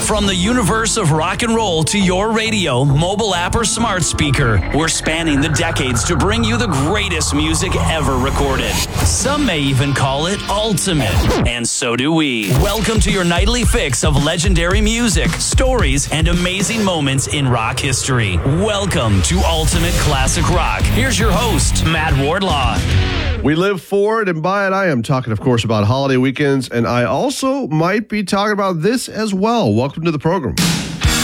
From the universe of rock and roll to your radio, mobile app, or smart speaker, we're spanning the decades to bring you the greatest music ever recorded. Some may even call it ultimate, and so do we. Welcome to your nightly fix of legendary music, stories, and amazing moments in rock history. Welcome to Ultimate Classic Rock. Here's your host, Matt Wardlaw. We live for it and by it. I am talking, of course, about holiday weekends, and I also might be talking about this as well. Welcome to the program.